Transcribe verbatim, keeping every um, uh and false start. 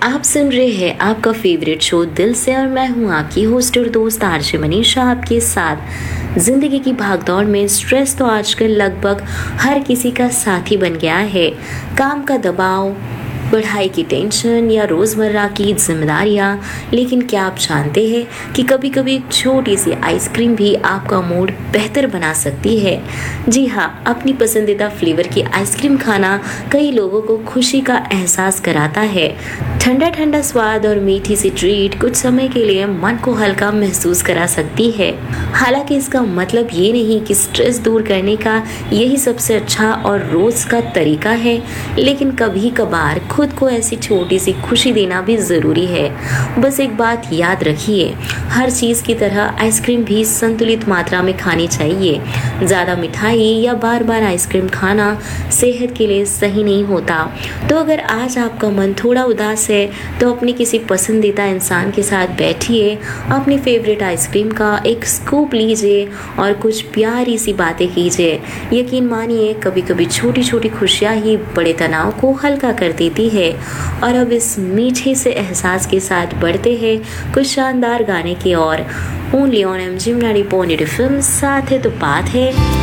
आप सुन रहे हैं आपका फेवरेट शो दिल से और मैं हूं आपकी होस्ट और दोस्त आरजे मनीषा आपके साथ। जिंदगी की भागदौड़ में स्ट्रेस तो आजकल लगभग हर किसी का साथी बन गया है। काम का दबाव, पढ़ाई की टेंशन या रोज़मर्रा की जिम्मेदारियां। लेकिन क्या आप जानते हैं कि कभी कभी एक छोटी सी आइसक्रीम भी आपका मूड बेहतर बना सकती है। जी हाँ, अपनी पसंदीदा फ्लेवर की आइसक्रीम खाना कई लोगों को खुशी का एहसास कराता है। ठंडा ठंडा स्वाद और मीठी सी ट्रीट कुछ समय के लिए मन को हल्का महसूस करा सकती है। हालांकि इसका मतलब ये नहीं कि स्ट्रेस दूर करने का यही सबसे अच्छा और रोज का तरीका है, लेकिन कभी कभार खुद को ऐसी छोटी सी खुशी देना भी ज़रूरी है। बस एक बात याद रखिए, हर चीज़ की तरह आइसक्रीम भी संतुलित मात्रा में खानी चाहिए। ज़्यादा मिठाई या बार बार आइसक्रीम खाना सेहत के लिए सही नहीं होता। तो अगर आज आपका मन थोड़ा उदास है तो अपने किसी पसंदीदा इंसान के साथ बैठिए, अपनी फेवरेट आइसक्रीम का एक स्कूप लीजिए और कुछ प्यारी सी बातें कीजिए। यकीन मानिए, कभी कभी छोटी छोटी खुशियाँ ही बड़े तनाव को हल्का कर देती है। और अब इस मीठे से एहसास के साथ बढ़ते हैं कुछ शानदार गाने की ओर। ओनली ऑन एम जिम नारी पॉइंट फिल्म, साथ है तो बात है।